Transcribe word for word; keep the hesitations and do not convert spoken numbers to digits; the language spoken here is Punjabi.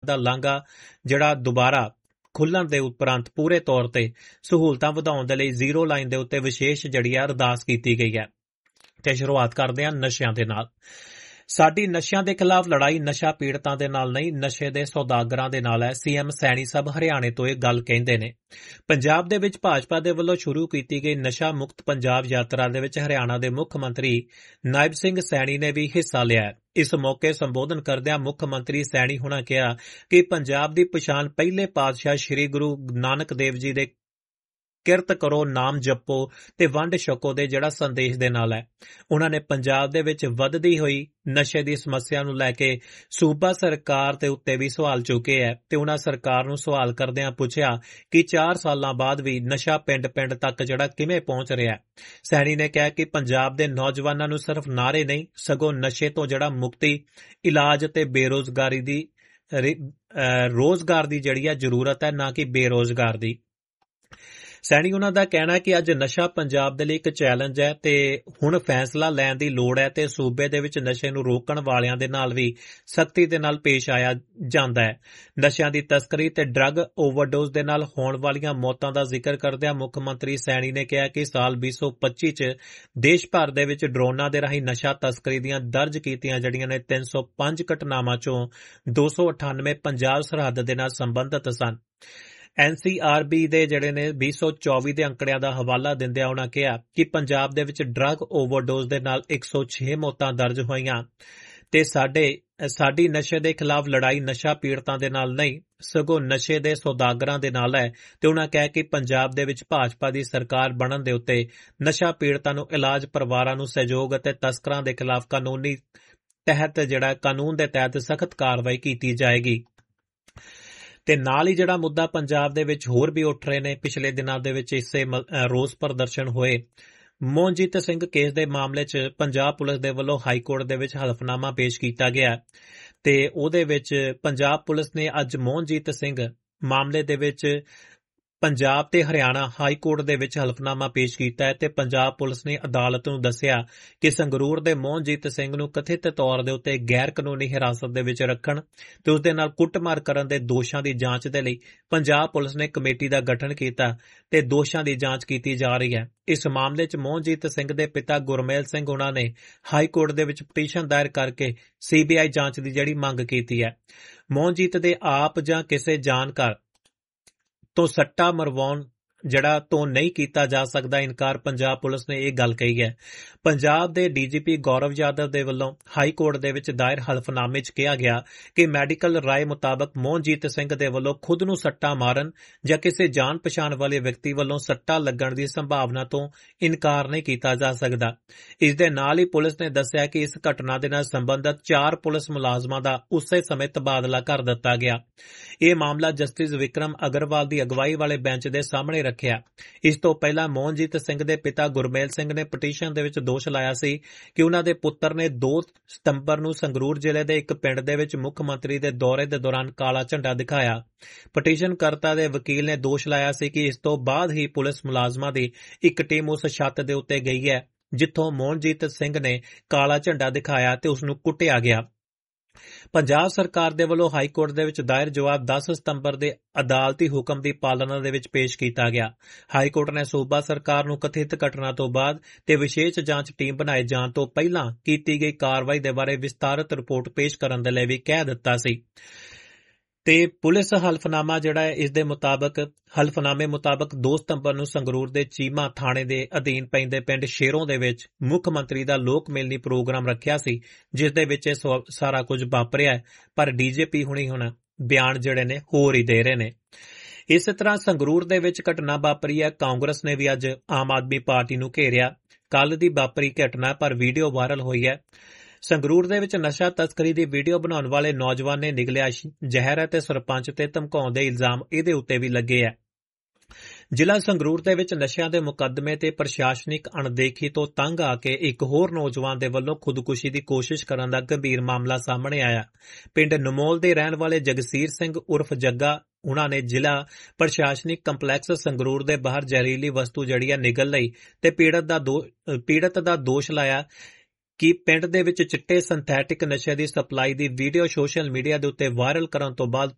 ਦਾ ਲਾਂਘਾ ਜਿਹੜਾ ਦੁਬਾਰਾ ਖੁੱਲਣ ਦੇ ਉਪਰੰਤ ਪੂਰੇ ਤੌਰ ਤੇ ਸਹੂਲਤਾਂ ਵਧਾਉਣ ਦੇ ਲਈ ਜ਼ੀਰੋ ਲਾਈਨ ਦੇ ਉੱਤੇ ਵਿਸ਼ੇਸ਼ ਜਿਹੜੀ ਆ ਅਰਦਾਸ ਕੀਤੀ ਗਈ ਹੈ। ਤੇ ਸ਼ੁਰੂਆਤ ਕਰਦੇ ਹਾਂ ਨਸ਼ਿਆਂ ਦੇ ਨਾਲ। ਸਾਡੀ ਨਸ਼ਿਆਂ ਦੇ ਖਿਲਾਫ ਲੜਾਈ ਨਸ਼ਾ ਪੀੜਤਾਂ ਦੇ ਨਾਲ ਨਹੀਂ, ਨਸ਼ੇ ਦੇ ਸੌਦਾਗਰਾਂ ਦੇ ਨਾਲ ਹੈ। ਸੀਐਮ ਸੈਣੀ ਸਾਹਿਬ ਹਰਿਆਣੇ ਤੋਂ ਇਹ ਗੱਲ ਕਹਿੰਦੇ ਨੇ। ਪੰਜਾਬ ਦੇ ਵਿੱਚ ਭਾਜਪਾ ਦੇ ਵੱਲੋਂ ਸ਼ੁਰੂ ਕੀਤੀ ਗਈ ਨਸ਼ਾ ਮੁਕਤ ਪੰਜਾਬ ਯਾਤਰਾ ਦੇ ਵਿੱਚ ਹਰਿਆਣਾ ਦੇ ਮੁੱਖ ਮੰਤਰੀ ਨਾਇਬ ਸਿੰਘ ਸੈਣੀ ਨੇ ਵੀ ਹਿੱਸਾ ਲਿਆ। ਇਸ ਮੌਕੇ ਸੰਬੋਧਨ ਕਰਦਿਆਂ ਮੁੱਖ ਮੰਤਰੀ ਸੈਣੀ ਹੁਣਾਂ ਕਿਹਾ ਕਿ ਪੰਜਾਬ ਦੀ ਪਛਾਣ ਪਹਿਲੇ ਪਾਤਸ਼ਾਹ ਸ੍ਰੀ ਗੁਰੂ ਨਾਨਕ ਦੇਵ ਜੀ ਦੇ ਕਿਰਤ ਕਰੋ, ਨਾਮ ਜਪੋ ਤੇ ਵੰਡ ਛਕੋ ਦੇ ਜਿਹੜਾ ਸੰਦੇਸ਼ ਦੇ ਨਾਲ ਹੈ। ਉਹਨਾਂ ਨੇ ਪੰਜਾਬ ਦੇ ਵਿੱਚ ਵੱਧਦੀ ਹੋਈ ਨਸ਼ੇ ਦੀ ਸਮੱਸਿਆ ਨੂੰ ਲੈ ਕੇ ਸੂਬਾ ਸਰਕਾਰ ਦੇ ਉੱਤੇ ਵੀ ਸਵਾਲ ਚੁੱਕੇ ਹੈ ਤੇ ਉਹਨਾਂ ਸਰਕਾਰ ਨੂੰ ਸਵਾਲ ਕਰਦਿਆਂ ਪੁੱਛਿਆ ਕਿ ਚਾਰ ਸਾਲਾਂ ਬਾਅਦ ਵੀ ਨਸ਼ਾ ਪਿੰਡ-ਪਿੰਡ ਤੱਕ ਜਿਹੜਾ ਕਿਵੇਂ ਪਹੁੰਚ ਰਿਹਾ। ਸੈਣੀ ਨੇ ਕਿਹਾ ਕਿ ਪੰਜਾਬ ਦੇ ਨੌਜਵਾਨਾਂ ਨੂੰ ਸਿਰਫ ਨਾਅਰੇ ਨਹੀਂ, ਸਗੋਂ ਨਸ਼ੇ ਤੋਂ ਜਿਹੜਾ ਮੁਕਤੀ, ਇਲਾਜ ਤੇ ਬੇਰੋਜ਼ਗਾਰੀ ਦੀ ਰੋਜ਼ਗਾਰ ਦੀ ਜਿਹੜੀ ਆ ਜ਼ਰੂਰਤ ਹੈ, ਨਾ ਕਿ ਬੇਰੋਜ਼ਗਾਰ ਦੀ। ਸੈਣੀ ਉਹਨਾਂ ਦਾ ਕਹਿਣਾ ਹੈ ਕਿ ਅੱਜ ਨਸ਼ਾ ਪੰਜਾਬ ਦੇ ਲਈ ਇੱਕ ਚੈਲੰਜ ਹੈ ਤੇ ਹੁਣ ਫੈਸਲਾ ਲੈਣ ਦੀ ਲੋੜ ਹੈ ਤੇ ਸੂਬੇ ਦੇ ਵਿੱਚ ਨਸ਼ੇ ਨੂੰ ਰੋਕਣ ਵਾਲਿਆਂ ਦੇ ਨਾਲ ਵੀ ਸਖਤੀ ਦੇ ਨਾਲ ਪੇਸ਼ ਆਇਆ ਜਾਂਦਾ ਹੈ। ਨਸ਼ਿਆਂ ਦੀ ਤਸਕਰੀ ਤੇ ਡਰੱਗ ਓਵਰਡੋਜ਼ ਦੇ ਨਾਲ ਹੋਣ ਵਾਲੀਆਂ ਮੌਤਾਂ ਦਾ ਜ਼ਿਕਰ ਕਰਦਿਆਂ ਮੁੱਖ ਮੰਤਰੀ ਸੈਣੀ ਨੇ ਕਿਹਾ ਕਿ ਸਾਲ ਵੀਹ ਸੌ ਪੱਚੀ ਚ ਦੇਸ਼ ਭਰ ਦੇ ਵਿੱਚ ਡਰੋਨਾਂ ਦੇ ਰਾਹੀਂ ਨਸ਼ਾ ਤਸਕਰੀ ਦੀਆਂ ਦਰਜ ਕੀਤੀਆਂ ਜਿਹੜੀਆਂ ਨੇ ਤਿੰਨ ਸੌ ਪੰਜ ਘਟਨਾਵਾਂ ਚੋਂ ਦੋ ਸੌ ਅਠਾਨਵੇਂ ਪੰਜਾਬ ਸਰਹੱਦ ਦੇ ਨਾਲ ਸੰਬੰਧਿਤ ਸਨ। ਐਨ ਸੀ ਆਰ ਬੀ ਦੇ ਜਿਹੜੇ ਨੇ ਵੀਹ ਸੌ ਚੌਵੀ ਦੇ ਅੰਕੜਿਆਂ ਦਾ ਹਵਾਲਾ ਦਿੰਦਿਆਂ ਉਹਨਾਂ ਕਿਹਾ ਕਿ ਪੰਜਾਬ ਦੇ ਵਿੱਚ ਡਰੱਗ ਓਵਰਡੋਜ਼ ਦੇ ਨਾਲ ਇੱਕ ਸੌ ਛੇ ਮੌਤਾਂ ਦਰਜ ਹੋਈਆਂ ਤੇ ਸਾਡੇ ਸਾਡੀ ਨਸ਼ੇ ਦੇ ਖਿਲਾਫ ਲੜਾਈ ਨਸ਼ਾ ਪੀੜਤਾਂ ਦੇ ਨਾਲ ਨਹੀਂ, ਸਗੋਂ ਨਸ਼ੇ ਦੇ ਸੌਦਾਗਰਾਂ ਦੇ ਨਾਲ ਹੈ। ਤੇ ਉਹਨਾਂ ਕਿਹਾ ਕਿ ਪੰਜਾਬ ਦੇ ਵਿੱਚ ਭਾਜਪਾ ਦੀ ਸਰਕਾਰ ਬਣਨ ਦੇ ਉੱਤੇ ਨਸ਼ਾ ਪੀੜਤਾਂ ਨੂੰ ਇਲਾਜ, ਪਰਿਵਾਰਾਂ ਨੂੰ ਸਹਿਯੋਗ ਅਤੇ ਤਸਕਰਾਂ ਦੇ ਖਿਲਾਫ ਕਾਨੂੰਨੀ ਤਹਿਤ ਜਿਹੜਾ ਕਾਨੂੰਨ ਦੇ ਤਹਿਤ ਸਖਤ ਕਾਰਵਾਈ ਕੀਤੀ ਜਾਏਗੀ। ਤੇ ਨਾਲ ਹੀ ਜਿਹੜਾ ਮੁੱਦਾ ਪੰਜਾਬ ਦੇ ਵਿੱਚ ਹੋਰ ਵੀ ਉੱਠ ਰਹੇ ਨੇ। ਪਿਛਲੇ ਦਿਨਾਂ ਦੇ ਵਿੱਚ ਇਸੇ ਰੋਸ ਪ੍ਰਦਰਸ਼ਨ ਹੋਏ। ਮੋਹਨਜੀਤ ਸਿੰਘ ਕੇਸ ਦੇ ਮਾਮਲੇ 'ਚ ਪੰਜਾਬ ਪੁਲਿਸ ਦੇ ਵੱਲੋਂ ਹਾਈ ਕੋਰਟ ਦੇ ਵਿੱਚ ਹਲਫਨਾਮਾ ਪੇਸ਼ ਕੀਤਾ ਗਿਆ ਤੇ ਉਹਦੇ ਵਿੱਚ ਪੰਜਾਬ ਪੁਲਿਸ ਨੇ ਅੱਜ ਮੋਹਨਜੀਤ ਸਿੰਘ ਮਾਮਲੇ ਦੇ ਵਿੱਚ ਪੰਜਾਬ ਤੇ ਹਰਿਆਣਾ ਹਾਈ ਕੋਰਟ ਦੇ ਵਿੱਚ ਹਲਫਨਾਮਾ ਪੇਸ਼ ਕੀਤਾ ਹੈ ਤੇ ਪੰਜਾਬ ਪੁਲਿਸ ਨੇ ਅਦਾਲਤ ਨੂੰ ਦੱਸਿਆ ਕਿ ਸੰਗਰੂਰ ਦੇ ਮੋਹਨਜੀਤ ਸਿੰਘ ਨੂੰ ਕਥਿਤ ਤੌਰ ਦੇ ਉੱਤੇ ਗੈਰ ਕਾਨੂੰਨੀ ਹਿਰਾਸਤ ਦੇ ਵਿੱਚ ਰੱਖਣ ਤੇ ਉਸ ਦੇ ਨਾਲ ਕੁੱਟਮਾਰ ਕਰਨ ਦੇ ਦੋਸ਼ਾਂ ਦੀ ਜਾਂਚ ਦੇ ਲਈ ਪੰਜਾਬ ਪੁਲਿਸ ਨੇ ਕਮੇਟੀ ਦਾ ਗਠਨ ਕੀਤਾ ਤੇ ਦੋਸ਼ਾਂ ਦੀ ਜਾਂਚ ਕੀਤੀ ਜਾ ਰਹੀ ਹੈ। ਇਸ ਮਾਮਲੇ 'ਚ ਮੋਹਨਜੀਤ ਸਿੰਘ ਦੇ ਪਿਤਾ ਗੁਰਮੇਲ ਸਿੰਘ ਉਹਨਾਂ ਨੇ ਹਾਈ ਕੋਰਟ ਦੇ ਵਿੱਚ ਪਟੀਸ਼ਨ ਦਾਇਰ ਕਰਕੇ ਸੀ ਬੀ ਆਈ ਜਾਂਚ ਦੀ ਜਿਹੜੀ ਮੰਗ ਕੀਤੀ ਹੈ। ਮੋਹਨਜੀਤ ਦੇ ਆਪ ਜਾਂ ਕਿਸੇ ਜਾਣਕਾਰ ਤੋਂ ਸੱਟਾ ਮਰਵਾਉਣ ਜਿਹੜਾ ਤੋਂ ਨਹੀਂ ਕੀਤਾ ਜਾ ਸਕਦਾ ਇਨਕਾਰ ਪੰਜਾਬ ਪੁਲਿਸ ਨੇ ਇਹ ਗੱਲ ਕਹੀ ਹੈ। ਪੰਜਾਬ ਦੇ ਡੀ ਜੀ ਪੀ ਗੌਰਵ ਯਾਦਵ ਦੇ ਵੱਲੋਂ ਹਾਈ ਕੋਰਟ ਦੇ ਵਿੱਚ ਦਾਇਰ ਹਲਫਨਾਮੇ 'ਚ ਕਿਹਾ ਗਿਆ ਕਿ ਮੈਡੀਕਲ ਰਾਏ ਮੁਤਾਬਕ ਮੋਹਨਜੀਤ ਸਿੰਘ ਦੇ ਵੱਲੋਂ ਖੁਦ ਨੂੰ ਸੱਟਾ ਮਾਰਨ ਜਾਂ ਕਿਸੇ ਜਾਣ ਪਛਾਣ ਵਾਲੇ ਵਿਅਕਤੀ ਵੱਲੋਂ ਸੱਟਾ ਲੱਗਣ ਦੀ ਸੰਭਾਵਨਾ ਤੋਂ ਇਨਕਾਰ ਨਹੀਂ ਕੀਤਾ ਜਾ ਸਕਦਾ। ਇਸ ਦੇ ਨਾਲ ਹੀ ਪੁਲਿਸ ਨੇ ਦੱਸਿਆ ਕਿ ਇਸ ਘਟਨਾ ਦੇ ਨਾਲ ਸੰਬੰਧਿਤ ਚਾਰ ਪੁਲਿਸ ਮੁਲਾਜ਼ਮਾਂ ਦਾ ਉਸੇ ਸਮੇਂ ਤਬਾਦਲਾ ਕਰ ਦਿੱਤਾ ਗਿਆ। ਇਹ ਮਾਮਲਾ ਜਸਟਿਸ ਵਿਕਰਮ ਅਗਰਵਾਲ ਦੀ ਅਗਵਾਈ ਵਾਲੇ ਬੈਂਚ ਦੇ ਸਾਹਮਣੇ ਰੱਖਿਆ। ਇਸ ਤੋਂ ਪਹਿਲਾਂ ਮੋਹਨਜੀਤ ਸਿੰਘ ਦੇ ਪਿਤਾ ਗੁਰਮੇਲ ਸਿੰਘ ਨੇ ਪਟੀਸ਼ਨ ਦੇ ਵਿੱਚ ਦੋਸ਼ ਲਾਇਆ ਸੀ ਕਿ ਉਹਨਾਂ ਦੇ ਪੁੱਤਰ ਨੇ ਦੋ ਸਤੰਬਰ ਨੂੰ ਸੰਗਰੂਰ ਜ਼ਿਲ੍ਹੇ ਦੇ ਇੱਕ ਪਿੰਡ ਦੇ ਵਿੱਚ ਮੁੱਖ ਮੰਤਰੀ ਦੇ ਦੌਰੇ ਦੇ ਦੌਰਾਨ ਕਾਲਾ ਝੰਡਾ ਦਿਖਾਇਆ। ਪਟੀਸ਼ਨਕਰਤਾ ਦੇ ਵਕੀਲ ਨੇ ਦੋਸ਼ ਲਾਇਆ ਸੀ ਕਿ ਇਸ ਤੋਂ ਬਾਅਦ ਹੀ ਪੁਲਿਸ ਮੁਲਾਜ਼ਮਾਂ ਦੀ ਇੱਕ ਟੀਮ ਉਸ ਛੱਤ ਦੇ ਉੱਤੇ ਗਈ ਹੈ ਜਿੱਥੋਂ ਮੋਹਨਜੀਤ ਸਿੰਘ ਨੇ ਕਾਲਾ ਝੰਡਾ ਦਿਖਾਇਆ ਤੇ ਉਸ ਨੂੰ ਕੁੱਟਿਆ ਗਿਆ। ਪੰਜਾਬ ਸਰਕਾਰ ਦੇ ਵੱਲੋਂ ਹਾਈ ਕੋਰਟ ਦੇ ਵਿੱਚ ਦਾਇਰ ਜਵਾਬ ਦਸ ਸਤੰਬਰ ਦੇ ਅਦਾਲਤੀ ਹੁਕਮ ਦੀ ਪਾਲਣਾ ਦੇ ਵਿੱਚ ਪੇਸ਼ ਕੀਤਾ ਗਿਆ। ਹਾਈ ਕੋਰਟ ਨੇ ਸੂਬਾ ਸਰਕਾਰ ਨੂੰ ਕਥਿਤ ਘਟਨਾ ਤੋਂ ਬਾਅਦ ਤੇ ਵਿਸ਼ੇਸ਼ ਜਾਂਚ ਟੀਮ ਬਣਾਏ ਜਾਣ ਤੋਂ ਪਹਿਲਾਂ ਕੀਤੀ ਗਈ ਕਾਰਵਾਈ ਦੇ ਬਾਰੇ ਵਿਸਤਾਰਤ ਰਿਪੋਰਟ ਪੇਸ਼ ਕਰਨ ਦੇ ਲਈ ਵੀ ਕਹਿ ਦਿੱਤਾ ਸੀ ਤੇ ਪੁਲਿਸ ਹਲਫਨਾਮਾ ਜਿਹੜਾ ਹੈ ਇਸ ਦੇ ਮੁਤਾਬਕ ਹਲਫਨਾਮੇ ਮੁਤਾਬਕ ਦੋ ਸਤੰਬਰ ਨੂੰ ਸੰਗਰੂਰ ਦੇ ਚੀਮਾ ਥਾਣੇ ਦੇ ਅਧੀਨ ਪੈਂਦੇ ਪਿੰਡ ਸ਼ੇਰੋਂ ਦੇ ਵਿੱਚ ਮੁੱਖ ਮੰਤਰੀ ਦਾ ਲੋਕ ਮਿਲਣੀ ਪ੍ਰੋਗਰਾਮ ਰੱਖਿਆ ਸੀ ਜਿਸ ਦੇ ਵਿੱਚ ਇਹ ਸਾਰਾ ਕੁਝ ਵਾਪਰਿਆ ਹੈ। ਪਰ ਡੀ ਜੀ ਪੀ ਹੁਣੀ ਹੁਣ ਬਿਆਨ ਜਿਹੜੇ ਨੇ ਹੋਰ ਹੀ ਦੇ ਰਹੇ ਨੇ। ਇਸੇ ਤਰ੍ਹਾਂ ਸੰਗਰੂਰ ਦੇ ਵਿੱਚ ਘਟਨਾ ਵਾਪਰੀ ਹੈ। ਕਾਂਗਰਸ ਨੇ ਵੀ ਅੱਜ ਆਮ ਆਦਮੀ ਪਾਰਟੀ ਨੂੰ ਘੇਰਿਆ। ਕੱਲ ਦੀ ਵਾਪਰੀ ਘਟਨਾ ਪਰ ਵੀਡੀਓ ਵਾਇਰਲ ਹੋਈ ਹੈ। ਸੰਗਰੂਰ ਦੇ ਵਿੱਚ ਨਸ਼ਾ ਤਸਕਰੀ ਦੀ ਵੀਡੀਓ ਬਣਾਉਣ ਵਾਲੇ ਨੌਜਵਾਨ ਨੇ ਨਿਗਲਿਆ ਜ਼ਹਿਰ ਤੇ ਸਰਪੰਚ ਤੇ ਧਮਕਾਉਣ ਦੇ ਇਲਜ਼ਾਮ ਇਹਦੇ ਉੱਤੇ ਵੀ ਲੱਗੇ ਹੈ। ਜ਼ਿਲ੍ਹਾ ਸੰਗਰੂਰ ਦੇ ਵਿੱਚ ਨਸ਼ਿਆਂ ਦੇ ਮੁਕੱਦਮੇ ਤੇ ਪ੍ਰਸ਼ਾਸਨਿਕ ਅਣਦੇਖੀ ਤੋਂ ਤੰਗ ਆ ਕੇ ਇੱਕ ਹੋਰ ਨੌਜਵਾਨ ਦੇ ਵੱਲੋਂ ਖੁਦਕੁਸ਼ੀ ਦੀ ਕੋਸ਼ਿਸ਼ ਕਰਨ ਦਾ ਗੰਭੀਰ ਮਾਮਲਾ ਸਾਹਮਣੇ ਆਇਆ। ਪਿੰਡ ਨਮੋਲ ਦੇ ਰਹਿਣ ਵਾਲੇ ਜਗਸੀਰ ਸਿੰਘ ਉਰਫ ਜੱਗਾ ਉਹਨਾਂ ਨੇ ਜ਼ਿਲ੍ਹਾ ਪ੍ਰਸ਼ਾਸਨਿਕ ਕੰਪਲੈਕਸ ਸੰਗਰੂਰ ਦੇ ਬਾਹਰ ਜ਼ਹਿਰੀਲੀ ਵਸਤੂ ਜਿਹੜੀ ਹੈ ਨਿਗਲ ਲਈ ਤੇ ਪੀੜਤ ਦਾ ਪੀੜਤ ਦਾ ਦੋਸ਼ ਲਾਇਆ ਕਿ ਪਿੰਡ ਦੇ ਵਿੱਚ ਚਿੱਟੇ ਸਿੰਥੈਟਿਕ ਨਸ਼ੇ ਦੀ ਸਪਲਾਈ ਦੀ ਵੀਡੀਓ ਸੋਸ਼ਲ ਮੀਡੀਆ ਦੇ ਉੱਤੇ ਵਾਇਰਲ ਕਰਨ ਤੋਂ ਬਾਅਦ